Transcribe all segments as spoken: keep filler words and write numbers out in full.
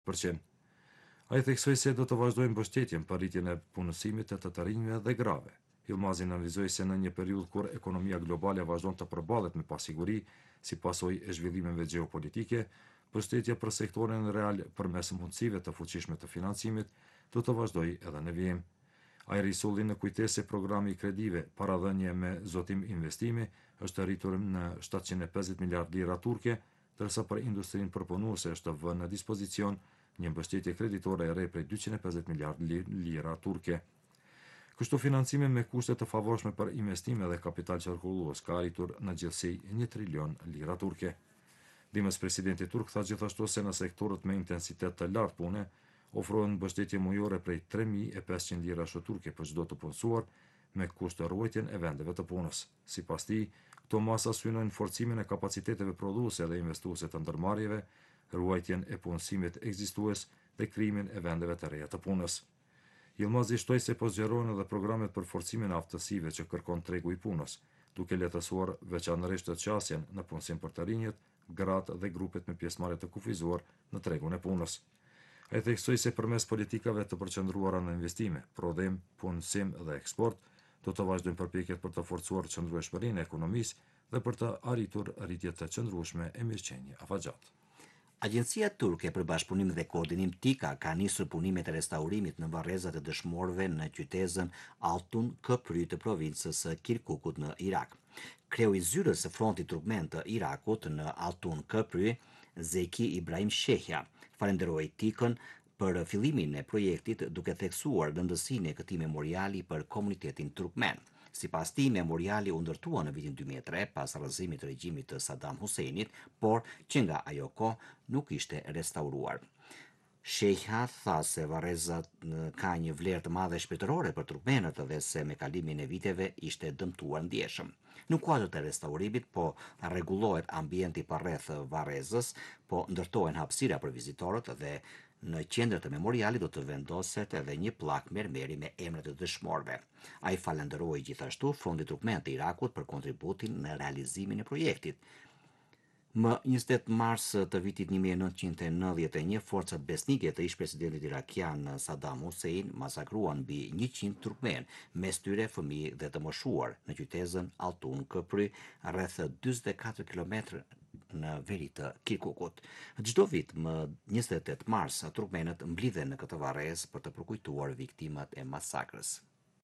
përqind. Ai theksoi se do të vazhdojnë mbështetjen për rritjen e punësimit të të të rinjve dhe grave. Yılmaz analizoi se në një periudhë kur ekonomia globale vazhdon të përballet me pasiguri si pasojë e zhvillimeve gjeopolitike, mbështetja për sektorin real përmes mundësive të fuqishme të financimit do të vazhdojë edhe në vijim. Ai risulli në kujtesë se programi i kredive paradhënie me zotim investimi është rritur në shtatëqind e pesëdhjetë miliardë lira turke, ndërsa për industrinë përpunuese është vënë në dispozicion një mbështetje kreditore e re prej dyqind e pesëdhjetë miliardë lira turke. Kështu financimi me kushte të favorshme për investime dhe kapital qarkullues ka arritur në gjithësi një trilion lira turke. Dimës presidenti turk tha gjithashtu se në sektorët me intensitet të lartë pune ofrohen mbështetje mujore prej tre mijë e pesëqind lirash turke për çdo të punësuar me kushte ruajtjen e vendeve të punës. Sipas tij, këto masa synojnë forcimin e kapaciteteve prodhuese dhe investuese të ndërmarrjeve, ruajtjen e punësimit ekzistues dhe krijimin e vendeve të reja të punës. Yılmaz shtoi se po zgjerohen edhe programet për forcimin e aftësive që kërkon tregu i punës, duke lehtësuar veçanërisht të qasjen në punësim për të rinjët, gratë dhe grupet me pjesëmarrje të kufizuar në tregun e punës. Ai theksoi se përmes politikave të përqendruara në investime, prodhim, punësim dhe eksport, do të vazhdojnë përpjekjet për të forcuar qëndrueshmërinë e ekonomisë dhe për të arritur rritje të qëndrueshme e mirëqenie afatgjat. Agjencia turke për bashkëpunim dhe koordinim TIKA ka nisur punimet e restaurimit në varrezat e dëshmorëve në qytetin Altun Köprü të provincës së Kirkukut në Irak. Kreu i zyrës së frontit turkmen të Irakut në Altun Köprü, Zeki Ibrahim Shehja, falenderoi TIKën për fillimin e projektit duke theksuar rëndësinë e këtij memoriali për komunitetin turkmen. Sipas tij, memoriali u ndërtua në vitin dy mijë e tre pas rrëzimit të regjimit të Saddam Huseinit, por që nga ajo kohë nuk ishte restauruar. Shehja tha se varreza ka një vlerë të madhe shpirtërore për turkmenët dhe se me kalimin e viteve ishte dëmtuar ndjeshëm. Në kuadër të restaurimit po rregullohet ambienti përreth varrezës, po ndërtohen hapësira për vizitorët dhe në qendër të memorialit do të vendoset edhe një pllak mermeri me emrat e dëshmorëve. Ai falenderoi gjithashtu Frontin Turkmen të Irakut për kontributin në realizimin e projektit. Më njëzet e tetë mars të vitit një mijë e nëntëqind e nëntëdhjetë e një, forcat besnike të ish-presidentit irakian Saddam Hussein masakruan mbi njëqind turkmen, mes tyre fëmijë dhe të moshuar, në qytetin Altun Köprü, rreth dyzet e katër kilometra në veri të Kirkukut. Çdo vit më njëzet e tetë mars, turkmenët mblidhen në këtë varrezë për të përkujtuar viktimat e masakrës.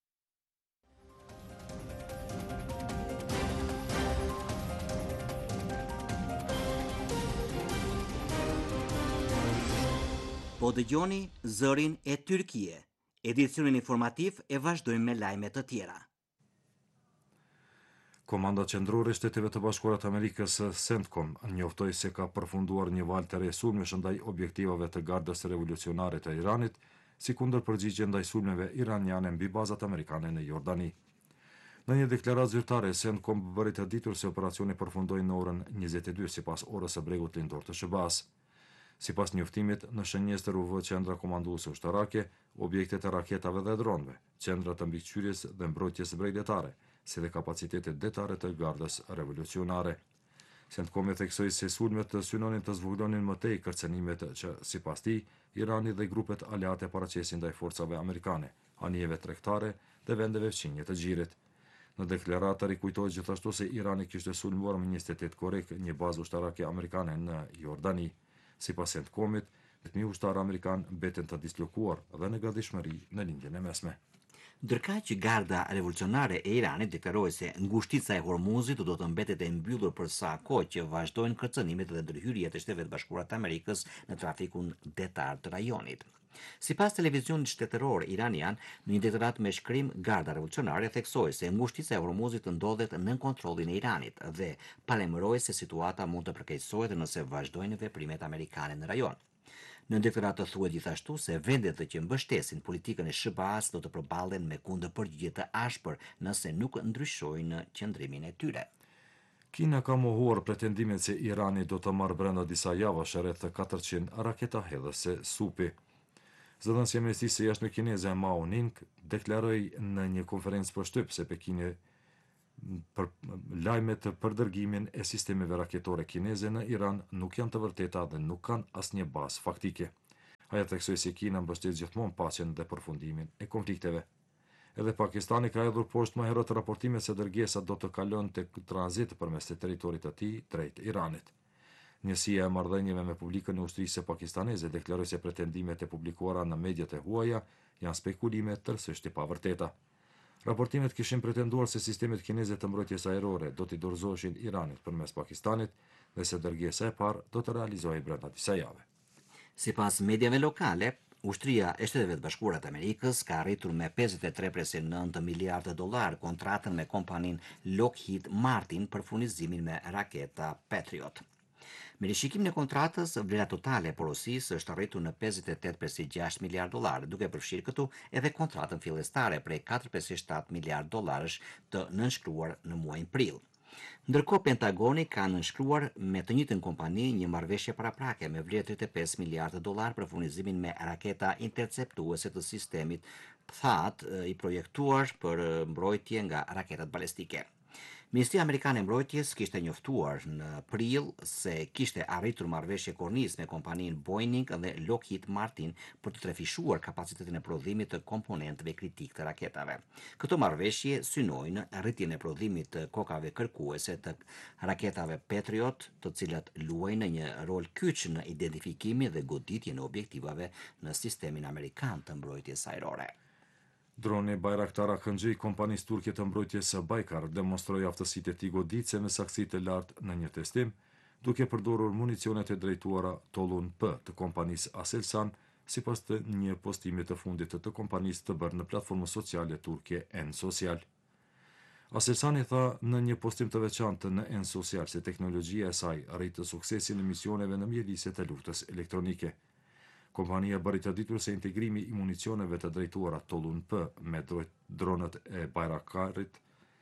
Po dëgjoni Zërin e Tyrkie. Edicionin informativ e vazhdojmë me lajme të tjera. Komanda qendrore e Shteteve të Bashkuara të Amerikës CENTCOM njoftoi se ka përfunduar një valë të re sulmesh ndaj objektivave të Gardës Revolucionare të Iranit, si kundërpërgjigje ndaj sulmeve iraniane mbi bazat amerikane në Jordani. Në një deklaratë zyrtare, CENTCOM bëri të ditur se operacioni përfundoi në orën njëzet e dy sipas orës së bregut lindor të Shëbas. Sipas njoftimit, në Shënjestër u vë qendra komanduese ushtarake, objekte të raketave dhe dronëve, qendra të mbikëqyrjes dhe mbrojtjes bregdetare, si dhe kapacitetet detare të Gardës Revolucionare. CENTCOM theksoi se sulmet të synonin të zhvoglonin më tej kërcënimet që, sipas tij, Irani dhe grupet aleate paraqesin ndaj forcave amerikane, anijeve tregtare dhe vendeve fqinje të Xhirit. Në deklaratë rikujtohet gjithashtu se Irani kishte sulmuar më njëzet e tetë korrik një bazë ushtarake amerikane në Jordani. Sipas CENTCOM-it, vetëmi ushtar amerikan mbeten të dislokuar dhe në gatishmëri në lindjen e mesme. Ndërkaq që Garda Revolucionare e Iranit deklaroi se ngushtica e Hormuzit do të mbetet e mbyllur për sa kohë që vazhdojnë kërcënimet dhe ndërhyrjet e Shteteve të Bashkuara të Amerikës në trafikun detar të rajonit. Sipas televizionit shtetëror iranian, në një deklarat me shkrim, Garda Revolucionare theksoi se ngushtica e Hormuzit ndodhet nën kontrollin e Iranit dhe palemëroi se situata mund të përkeqësohet nëse vazhdojnë veprimet amerikane në rajon. Në deklaratë thuhet gjithashtu se vendet që mbështesin politikën e S B A-s do të përballen me kundërpërgjigje të ashpër nëse nuk ndryshojnë qëndrimin e tyre. Kina ka mohuar pretendimin se Irani do të marrë brenda disa javash rreth katërqind raketa hedhëse Supi. Zëdhënësia e Ministrisë së Jashtme kineze Mao Ning deklaroi në një konferencë për shtyp se Pekini për lajmet për dërgimin e sistemeve raketore kineze në Iran nuk janë të vërteta dhe nuk kanë asnjë bazë faktike. Ajo theksoi se Kina mbështet gjithmonë paqen dhe përfundimin e konflikteve. Edhe Pakistani ka hedhur poshtë më herët raportime se dërgesa do të kalon tek tranzit përmes të territorit të tij drejt Iranit. Njësia e marrëdhënieve me publikën e ushtrisë pakistaneze deklaroi se pretendimet e publikuara në mediat e huaja janë spekulime tërësisht të pavërteta. Raportimet kishin pretenduar se sistemet kineze të mbrojtjes ajrore do t'i dorëzoheshin Iranit përmes Pakistanit dhe se dërgesa e parë do të realizohej brenda disa jave. Sipas mediave lokale, Ushtria e Shteteve të Bashkuara të Amerikës ka arritur me pesëdhjetë e tre presë nëntë miliardë dollar kontratën me kompaninë Lockheed Martin për furnizimin me raketa Patriot. Me rishikimin e kontratës, vlera totale e porosisë është arritur në pesëdhjetë e tetë presë gjashtë miliardë dollar, duke përfshirë këtu edhe kontratën fillestare prej katër presë shtatë miliardë dollarësh të nënshkruar në muajin prill. Ndërkohë, Pentagoni ka nënshkruar me të njëjtën kompani një marrëveshje paraprake me vlerë tridhjetë e pesë miliardë dollar për furnizimin me raketa interceptuese të sistemit P T H A T i projektuar për mbrojtje nga raketat balistike. Ministria Amerikane e Mbrojtjes kishte njoftuar në prill se kishte arritur marrëveshje kornizë me kompaninë Boeing dhe Lockheed Martin për të trefishuar kapacitetin e prodhimit të komponentëve kritik të raketave. Këto marrëveshje synojnë rritjen e prodhimit të kokave kërkuese të raketave Patriot, të cilat luajnë një rol kyç në identifikimin dhe goditjen e objektivave në sistemin amerikan të mbrojtjes ajrore. Droni Bayraktar A K G i kompanisë turke të mbrojtjes së Baykar demonstroi aftësitë e tij goditëse me saksi të lartë në një testim, duke përdorur municionet e drejtuara Tolun P të kompanisë Aselsan, sipas të një postimi të fundit të, të kompanisë të bërë në platformën sociale turke N-Social. Aselsan i tha në një postim të veçantë në N-Social se teknologjia e saj arrit suksesin e misioneve në mjedise të luftës elektronike. Kompania bëri të ditur se integrimi i municioneve të drejtuara Tolun P me dronët e Bayraktarit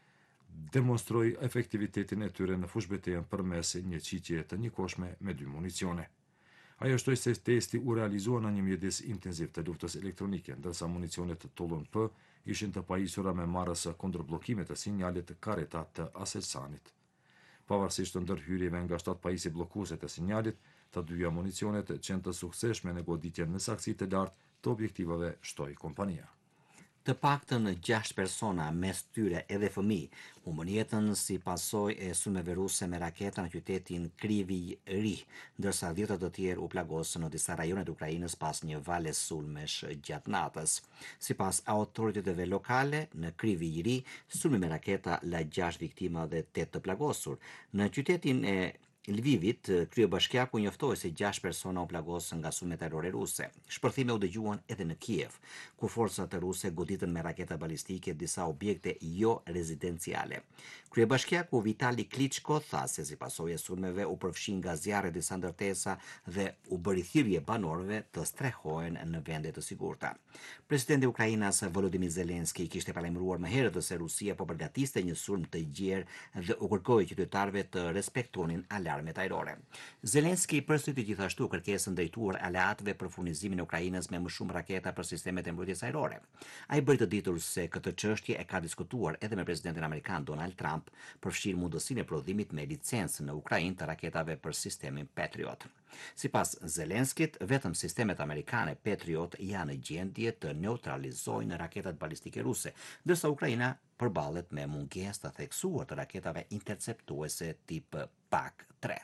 demonstroi efektivitetin e tyre në fushbetejën përmes një qitjeje të njëkohshme me dy municione. Ajo shtoi se testi u realizua në një mjedis intenziv të luftës elektronike, ndërsa municionet të Tolun P ishin të pajisura me marrës kundërblokime të sinjalit kareta të Aselsanit. Pavarësisht të ndërhyrjeve nga shtatë pajisje bllokuese të sinjalit, të dyja municionet qenë të suksesshme në goditjen me saksi të lartë të objektivave, shtoi kompania. Të paktën gjashtë persona, mes tyre edhe fëmijë, humbën jetën si pasojë e sulmeve ruse me raketa në qytetin Kryvyi Rih, ndërsa dhjetë të tjerë u plagosën në disa rajone të Ukrainës pas një vale sulmesh gjatë natës. Sipas autoriteteve lokale, në Kryvyi Rih, sulmi me raketa la gjashtë viktima dhe tetë të plagosur. Në qytetin e Lvivit, kryebashkiaku njoftoi se gjashtë persona u plagosën nga sulmet ajrore ruse. Shpërthime u dëgjuan edhe në Kiev, ku forcat ruse goditën me raketa balistike disa objekte jo rezidenciale. Kryebashkiaku Vitali Klitschko tha se si pasojë e sulmeve u përfshin nga zjarre disa ndërtesa dhe u bëri thirrje banorëve të strehohen në vende të sigurta. Presidenti i Ukrainës Volodymyr Zelensky kishte paremëruar më herët se Rusia po përgatiste një sulm të gjerë dhe u kërkoi qytetarëve të respektonin alarmet ajrore. Zelensky përsëriti gjithashtu kërkesën drejtuar aleatëve për furnizimin e Ukrainës me më shumë raketa për sistemet e mbrojtjes ajrore. Ai bëri të ditur se këtë çështje e ka diskutuar edhe me presidentin amerikan Donald Trump, përfshirë mundësinë e prodhimit me licencë në Ukrainë të raketave për sistemin Patriot. Sipas Zelenskit, vetëm sistemet amerikane Patriot janë në gjendje të neutralizojnë raketat balistike ruse, ndërsa Ukraina përballet me mungesë të theksuar të raketave interceptuese tip P A K tre.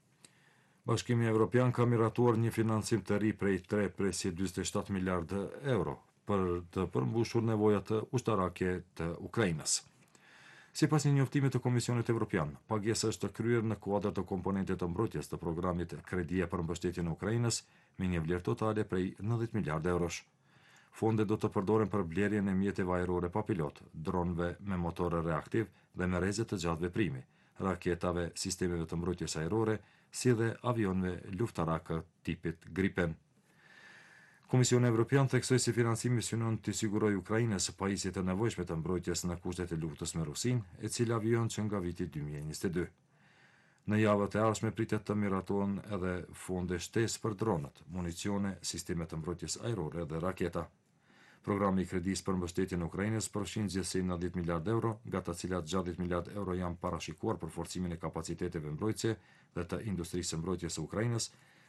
Bashkimi Evropian ka miratuar një financim të ri prej tre presje njëzet e shtatë miliardë euro për të përmbushur nevojat ushtarake të Ukrainës. Sipas një njoftimi të Komisionit Evropian, pagesa është kryer në kuadër të komponentit të mbrojtjes të programit Kredia për mbështetjen e Ukrainës me një vlerë totale prej nëntëdhjetë miliardë eurosh. Fondet do të përdoren për blerjen e mjeteve ajrore pa pilot, dronëve me motor reaktiv dhe me rrezet të gjatë veprimi, raketave, sistemeve të mbrojtjes ajrore, si dhe avionëve luftarak tipit Gripen. Komisioni Evropian theksoi se financimi synon të sigurojë Ukrainës pajisje të nevojshme të mbrojtjes në kushtet e luftës me Rusinë, e cila vijon që nga viti dy mijë e njëzet e dy. Në javët e ardhshme pritet të miratohen edhe fonde shtesë për dronët, municione, sisteme të mbrojtjes ajrore dhe raketa. Programi i kredisë për mbështetjen e Ukrainës përfshin gjithsej nëntëdhjetë miliardë euro, nga të cilat gjashtëdhjetë miliardë euro janë parashikuar për forcimin e kapaciteteve mbrojtëse dhe të industrisë së mbrojtjes së Ukrainës,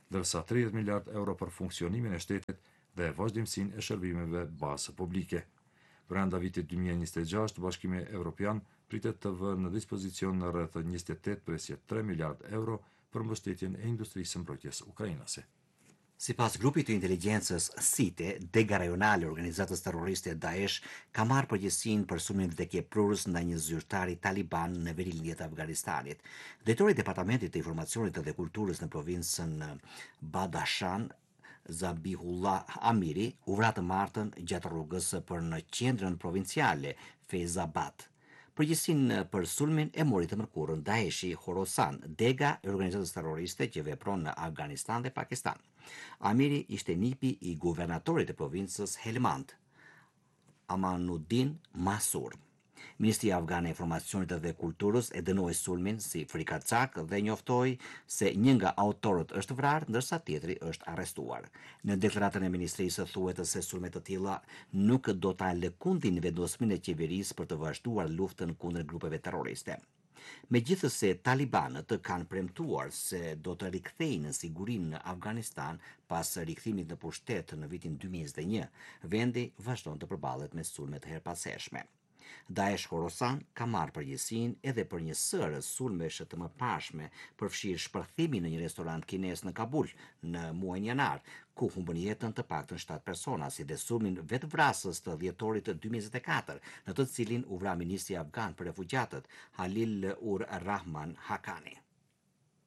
ndërsa tridhjetë miliard euro për funksionimin e shtetit dhe vazhdimsinë e shërbimeve bazë publike. Brenda vitit dy mijë e njëzet e gjashtë, Bashkimi Evropian pritet të vënë në dispozicion në rreth njëzet e tetë presje tre miliard euro për mbështetjen e industrisë së mbrojtjes ukrainase. Sipas grupit të inteligjencës SITE, dega rajonale e organizatës terroriste Daesh ka marrë përgjegjësinë për sulmin vdekjeprurës ndaj një zyrtari taliban në verildhje të Afganistanit. Drejtori i Departamentit të Informacionit dhe Kulturës në provincën Badashan, Zabihullah Amiri, u vra të martën gjatë rrugës për në qendrën provinciale Fezabad. Përgjegjësinë për sulmin e mori të mërkurën Daeshi Khorasan, dega e organizatës terroriste që vepron në Afganistan dhe Pakistan. Amiri ishte nipi i guvernatorit të provincës Helmand, Amanuddin Masur. Ministria Afgane e Informacionit dhe Kulturës e dënoi sulmin si frikacak dhe njoftoi se një nga autorët është vrarë ndërsa tjetri është arrestuar. Në deklaratën e ministrisë thuhet se sulmet të tilla nuk do ta lëkundin vendosmën e qeverisë për të vazhduar luftën kundër grupeve terroriste. Megjithëse talibanët kanë premtuar se do të rikthejnë sigurinë në Afganistan pas rikthimit në pushtet në vitin dy mijë e njëzet e një, vendi vazhdon të përballet me sulme të herpaseshme. Daesh Khorasan ka marrë përgjegjësinë edhe për një sër sulmesh të mëparshme, përfshirë shpërthimin në një restorant kines në Kabul në muajin janar, ku humbën jetën të paktën shtatë persona, si dhe sulmin vetvrasës të dhjetorit dy mijë e njëzet e katër, në të cilin u vra ministri afgan për refugjatët Halil Ur Rahman Hakani.